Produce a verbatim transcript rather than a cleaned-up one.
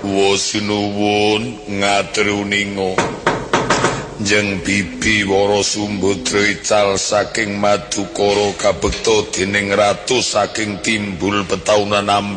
Wa sinuwun ngatruninga. Jeng bibi Wara Sumbadra ical saking Madukara kabekta dening ratu saking timbul petaunan